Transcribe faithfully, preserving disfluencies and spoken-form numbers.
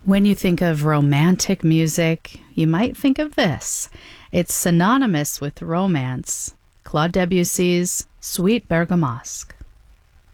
When you think of romantic music, you might think of this. It's synonymous with romance. Claude Debussy's Suite Bergamasque.